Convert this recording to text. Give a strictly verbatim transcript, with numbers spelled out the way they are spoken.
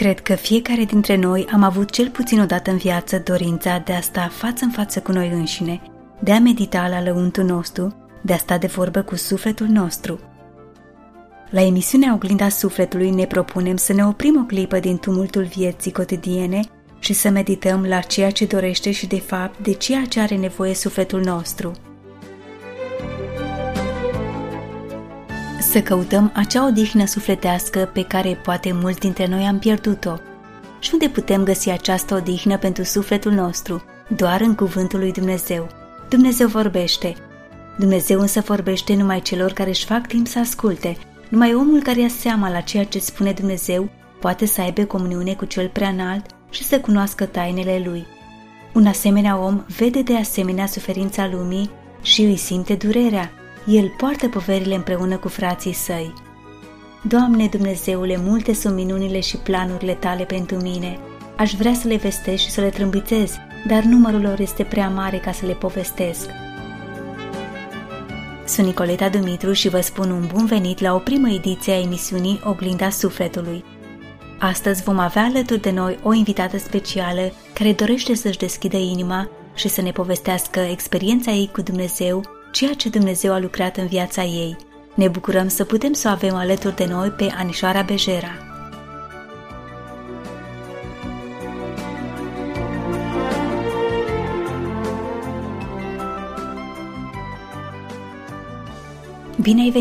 Cred că fiecare dintre noi am avut cel puțin o dată în viață dorința de a sta față în față cu noi înșine, de a medita la lăuntul nostru, de a sta de vorbă cu sufletul nostru. La emisiunea Oglinda Sufletului ne propunem să ne oprim o clipă din tumultul vieții cotidiene și să medităm la ceea ce dorește și de fapt de ceea ce are nevoie sufletul nostru. Să căutăm acea odihnă sufletească pe care poate mulți dintre noi am pierdut-o. Și unde putem găsi această odihnă pentru sufletul nostru? Doar în cuvântul lui Dumnezeu. Dumnezeu vorbește. Dumnezeu însă vorbește numai celor care își fac timp să asculte. Numai omul care ia seama la ceea ce spune Dumnezeu poate să aibă comuniune cu cel preanalt și să cunoască tainele lui. Un asemenea om vede de asemenea suferința lumii și îi simte durerea. El poartă poverile împreună cu frații săi. Doamne Dumnezeule, multe sunt minunile și planurile Tale pentru mine. Aș vrea să le vestesc și să le trâmbițez, dar numărul lor este prea mare ca să le povestesc. Sunt Nicoleta Dumitru și vă spun un bun venit la o primă ediție a emisiunii Oglinda Sufletului. Astăzi vom avea alături de noi o invitată specială care dorește să-și deschidă inima și să ne povestească experiența ei cu Dumnezeu, ceea ce Dumnezeu a lucrat în viața ei. Ne bucurăm să putem să o avem alături de noi pe Anișoara Bejera. Bine ai venit!